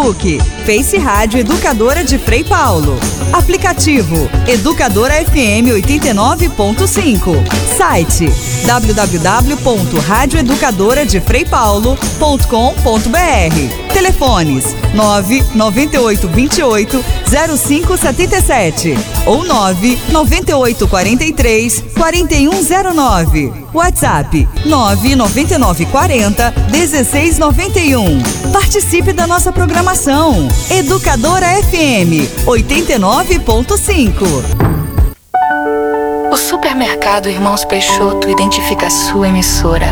Facebook, Face Rádio Educadora de Frei Paulo. Aplicativo Educadora FM 89.5. Site www.radioeducadoradefreipaulo.com.br. Telefones 99828-0577 ou 99843-4109. WhatsApp 99940-1691. Participe da nossa programação. Educadora FM 89.5. O Supermercado Irmãos Peixoto identifica a sua emissora